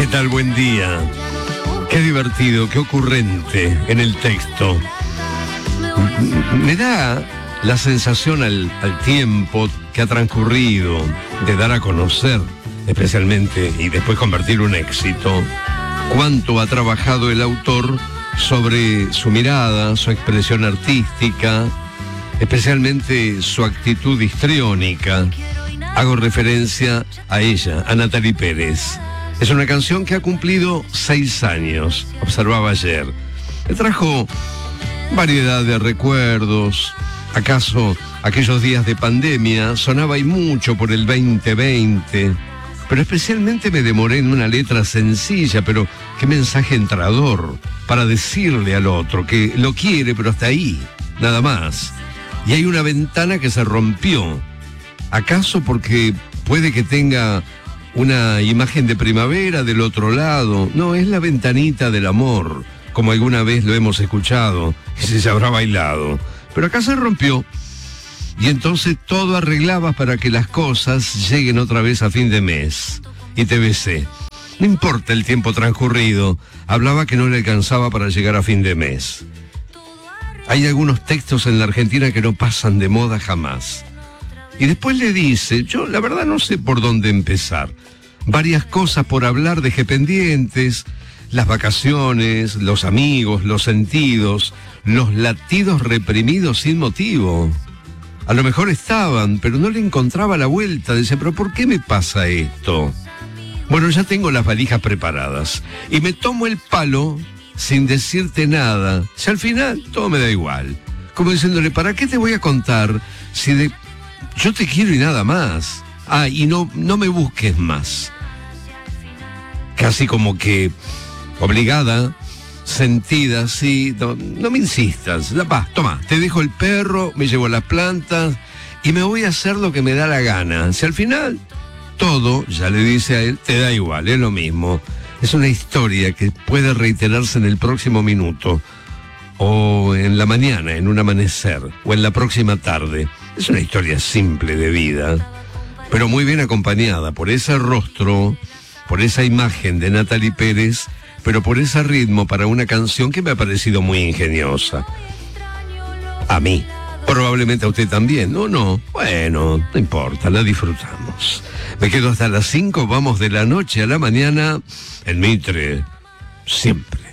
tal? Buen día. Qué divertido, qué ocurrente en el texto. Me da la sensación al tiempo que ha transcurrido de dar a conocer, especialmente, y después convertirlo en éxito, cuánto ha trabajado el autor sobre su mirada, su expresión artística, especialmente su actitud histriónica. Hago referencia a ella, a Natalie Pérez. Es una canción que ha cumplido 6 años, observaba ayer. Me trajo variedad de recuerdos. ¿Acaso aquellos días de pandemia sonaba y mucho por el 2020? Pero especialmente me demoré en una letra sencilla, pero qué mensaje entrador, para decirle al otro que lo quiere, pero hasta ahí, nada más. Y hay una ventana que se rompió. ¿Acaso porque puede que tenga una imagen de primavera del otro lado? No, es la ventanita del amor, como alguna vez lo hemos escuchado y se habrá bailado. Pero acá se rompió. Y entonces todo arreglabas para que las cosas lleguen otra vez a fin de mes. Y te besé. No importa el tiempo transcurrido, hablaba que no le alcanzaba para llegar a fin de mes. Hay algunos textos en la Argentina que no pasan de moda jamás. Y después le dice, yo la verdad no sé por dónde empezar. Varias cosas por hablar dejé pendientes, las vacaciones, los amigos, los sentidos, los latidos reprimidos sin motivo. A lo mejor estaban, pero no le encontraba la vuelta. Dice, pero ¿por qué me pasa esto? Bueno, ya tengo las valijas preparadas y me tomo el palo sin decirte nada. Si al final todo me da igual. Como diciéndole, ¿para qué te voy a contar si yo te quiero y nada más? Ah, y no me busques más. Casi como que obligada, sentida, sí, no me insistas. Va, toma, te dejo el perro, me llevo las plantas y me voy a hacer lo que me da la gana. Si al final todo, ya le dice a él, te da igual, es lo mismo. Es una historia que puede reiterarse en el próximo minuto, o en la mañana, en un amanecer, o en la próxima tarde. Es una historia simple de vida, pero muy bien acompañada por ese rostro, por esa imagen de Natalie Pérez, pero por ese ritmo para una canción que me ha parecido muy ingeniosa. A mí. Probablemente a usted también. No. Bueno, no importa, la disfrutamos. Me quedo hasta las 5, vamos de la noche a la mañana en Mitre. Siempre.